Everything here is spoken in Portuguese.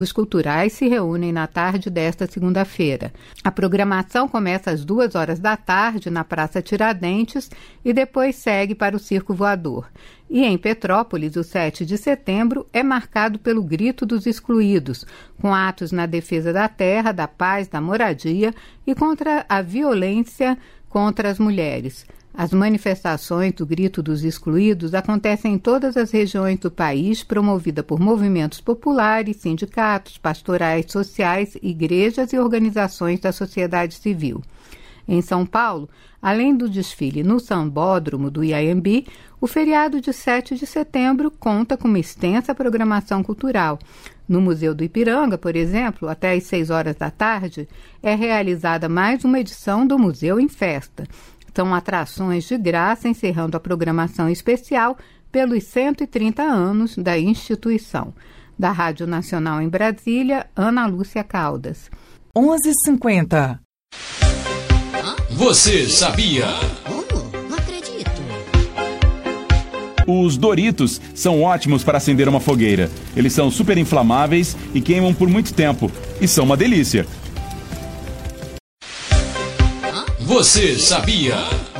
Os culturais se reúnem na tarde desta segunda-feira. A programação começa às 14h na Praça Tiradentes e depois segue para o Circo Voador. E em Petrópolis, o 7 de setembro é marcado pelo Grito dos Excluídos, com atos na defesa da terra, da paz, da moradia e contra a violência contra as mulheres. As manifestações do Grito dos Excluídos acontecem em todas as regiões do país, promovida por movimentos populares, sindicatos, pastorais sociais, igrejas e organizações da sociedade civil. Em São Paulo, além do desfile no Sambódromo do Iaiambi, o feriado de 7 de setembro conta com uma extensa programação cultural. No Museu do Ipiranga, por exemplo, até às 18h, é realizada mais uma edição do Museu em Festa. São atrações de graça encerrando a programação especial pelos 130 anos da instituição. Da Rádio Nacional em Brasília, Ana Lúcia Caldas. 11h50. Você sabia? Não acredito. Os Doritos são ótimos para acender uma fogueira. Eles são super inflamáveis e queimam por muito tempo. E são uma delícia. Você sabia?